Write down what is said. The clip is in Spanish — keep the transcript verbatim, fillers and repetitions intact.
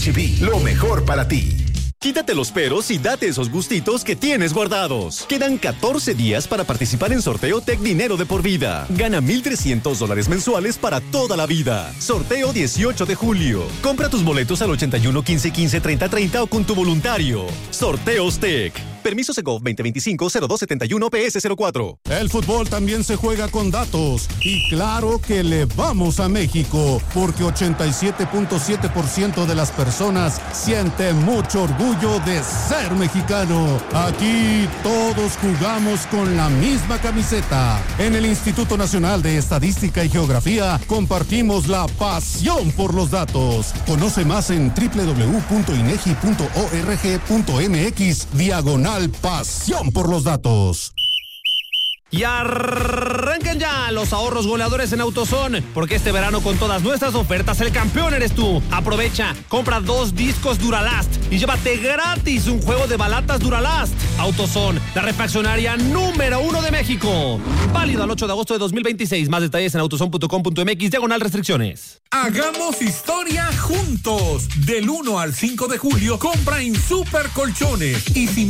H B, lo mejor para ti. Quítate los peros y date esos gustitos que tienes guardados. Quedan catorce días para participar en Sorteo Tec Dinero de por vida. Gana mil trescientos dólares mensuales para toda la vida. Sorteo dieciocho de julio. Compra tus boletos al ochenta y uno, quince, quince, treinta, treinta o con tu voluntario. Sorteos Tec. Permiso Segov veinte veinticinco cero dos setenta y uno P S cero cuatro. El fútbol también se juega con datos. Y claro que le vamos a México, porque ochenta y siete punto siete por ciento de las personas siente mucho orgullo de ser mexicano. Aquí todos jugamos con la misma camiseta. En el Instituto Nacional de Estadística y Geografía compartimos la pasión por los datos. Conoce más en doble u doble u doble u punto inegi punto org punto m x diagonal pasión por los datos. Y arrancan ya los ahorros goleadores en AutoZone, porque este verano con todas nuestras ofertas el campeón eres tú. Aprovecha, compra dos discos Duralast y llévate gratis un juego de balatas Duralast. AutoZone, la refaccionaria número uno de México. Válido al ocho de agosto de dos mil veintiséis. Más detalles en autozone punto com punto m x diagonal restricciones. Hagamos historia juntos. Del uno al cinco de julio, compra en Super Colchones. Y si